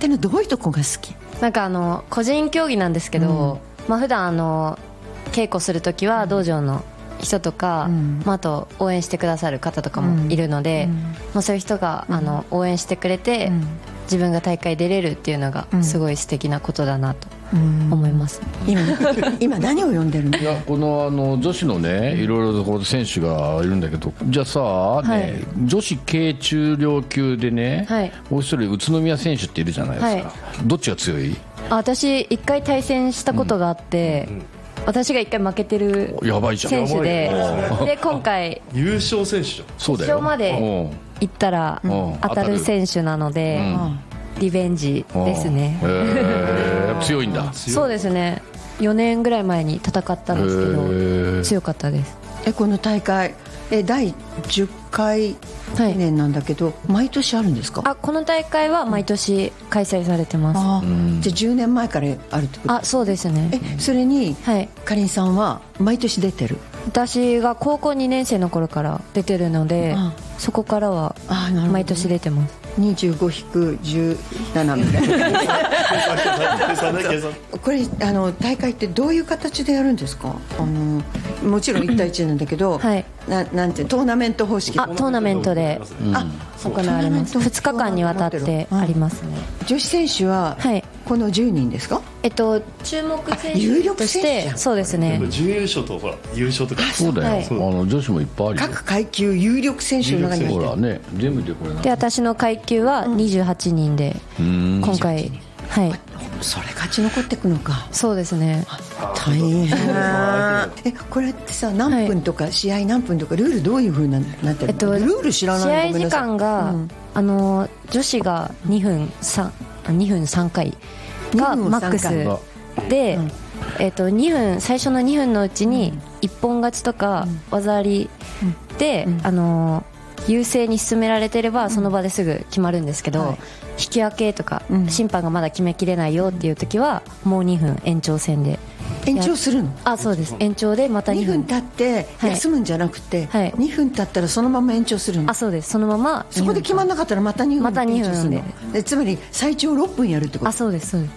手のどういうとこが好き？ なんか個人競技なんですけど、普段稽古するときは道場の人とか、あと応援してくださる方とかもいるので、そういう人が応援してくれて、自分が大会出れるっていうのがすごい素敵なことだなと思います。 今何を読んでるの？ いや、この女子のね、いろいろと選手がいるんだけど、じゃあさ、女子軽中量級でね、もう一人宇都宮選手っているじゃないですか、どっちが強い？ 私一回対戦したことがあって、私が一回負けてる選手で今回優勝選手じゃん。 そうだよ、 決勝まで行ったら当たる選手なので、リベンジですね。 強いんだ。 そうですね、4年ぐらい前に戦ったんですけど強かったです。 この大会第10回記念なんだけど、毎年あるんですか？ この大会は毎年開催されてます。 じゃあ10年前からあるってこと？ そうですね。 それに、かりんさんは毎年出てる？ 私が高校2年生の頃から出てるので、そこからは毎年出てます。 25-17みたいなこれ大会ってどういう形でやるんですか？もちろん1対1なんだけど、なんてトーナメント方式？ トーナメントで行われます。2日間にわたってありますね。 女子選手はこの10人ですか？ 注目選手として、そうですね、 準優勝とほら優勝とか。 そうだよ、女子もいっぱいあるよ。 各階級有力選手の中にほらね、全部でこれで、私の階級は28人で、今回それ勝ち残っていくのか。 そうですね、 大変。これってさ、何分とか、試合何分とかルールどういう風になってるの？ルール知らない。 試合時間が、女子が2分3回がマックスで、最初の2分のうちに一本勝ちとか技ありで、優勢に進められてればその場ですぐ決まるんですけど、引き分けとか審判がまだ決めきれないよっていう時はもう2分延長戦で延長するの？ そうです、延長でまた2分経って休むんじゃなくて、2分経ったらそのまま延長するの？ そうです、そのままそこで決まらなかったらまた2分延長するの？つまり最長6分やるってこと？ そうです、そうです。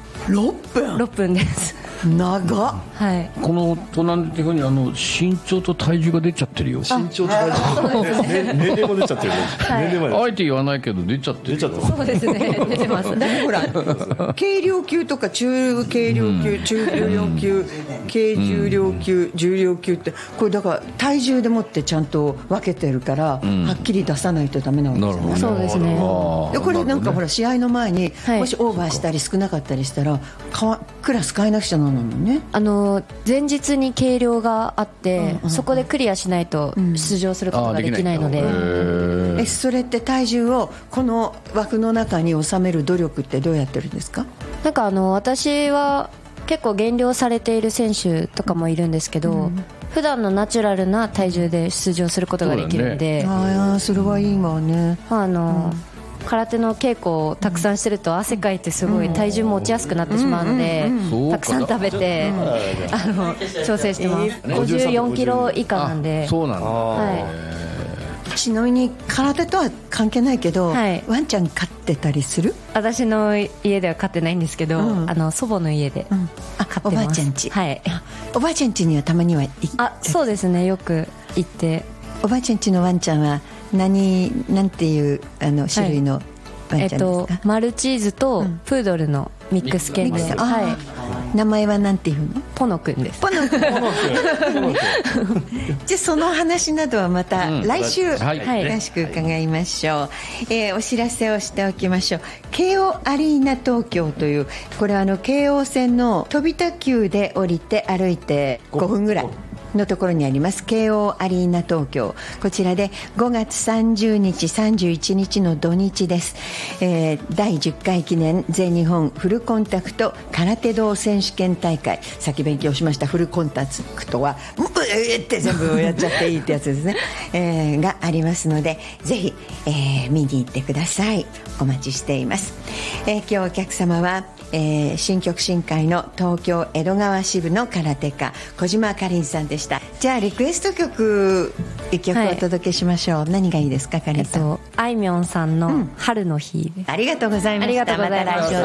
6分です。 長っ。 このトーナメントに身長と体重が出ちゃってるよ。 身長と体重、年齢も出ちゃってる。 あえて言わないけど出ちゃってる。 そうですね、出てます。 ほら、軽量級とか中軽量級、中重量級、軽重量級、重量級って、これだから体重でもってちゃんと分けてるから、はっきり出さないとダメなわけですよね。 そうですね。 これなんかほら、試合の前にもしオーバーしたり少なかったりしたらクラス変えなくちゃならないのね。 前日に計量があって、そこでクリアしないと出場することができないので。 それって体重をこの枠の中に収める努力ってどうやってるんですか？ なんか私は結構減量されている選手とかもいるんですけど、普段のナチュラルな体重で出場することができるので、 それはいいわね。 空手の稽古をたくさんしてると汗かいてすごい体重も落ちやすくなってしまうので、たくさん食べて調整してます。54キロ以下なんで。 そうなんだ。 ちなみに空手とは関係ないけど、ワンちゃん飼ってたりする？ 私の家では飼ってないんですけど、祖母の家で飼ってます。 おばあちゃん家。おばあちゃん家にはたまには行って？ そうですね、よく行って。 おばあちゃん家のワンちゃんはなんていう種類のワンちゃんですか？ マルチーズとプードルのミックス犬で、 名前はなんていうの？ ポノくんです。 ポノくん。じゃあその話などはまた来週詳しく伺いましょう。お知らせをしておきましょう。京王アリーナ東京という、これは京王線の飛田急で降りて歩いて5分ぐらいのところにあります京王アリーナ東京、こちらで5月30日31日の土日です。第10回記念全日本フルコンタクト空手道選手権大会、さっき勉強しましたフルコンタクトはって全部やっちゃっていいってやつですね、がありますので、ぜひ、見に行ってください。お待ちしています。今日お客様は新曲新会の東京江戸川支部の空手家小島かりんさんでした。じゃあリクエスト曲1曲お届けしましょう。何がいいですか、かりんさん？ あいみょんさんの春の日です。 ありがとうございました。 ありがとうございました。